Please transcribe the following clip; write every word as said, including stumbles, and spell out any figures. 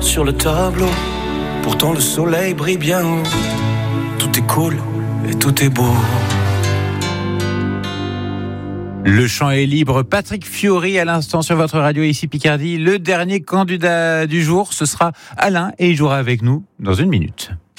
sur le tableau. Pourtant le soleil brille bien haut. Tout est cool et tout est beau. Le chant est libre. Patrick Fiori à l'instant sur votre radio ici Picardie. Le dernier candidat du jour, ce sera Alain et il jouera avec nous dans une minute.